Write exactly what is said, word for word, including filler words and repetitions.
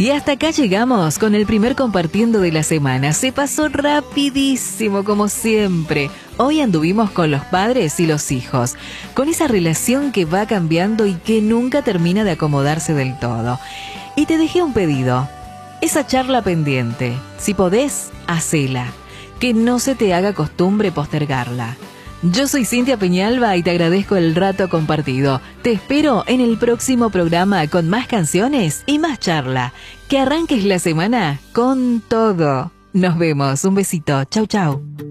Y hasta acá llegamos con el primer compartiendo de la semana. Se pasó rapidísimo como siempre. Hoy anduvimos con los padres y los hijos, con esa relación que va cambiando y que nunca termina de acomodarse del todo. Y te dejé un pedido, esa charla pendiente. Si podés, hacela, que no se te haga costumbre postergarla. Yo soy Cintia Peñalba y te agradezco el rato compartido. Te espero en el próximo programa con más canciones y más charla. Que arranques la semana con todo. Nos vemos. Un besito. Chau, chau.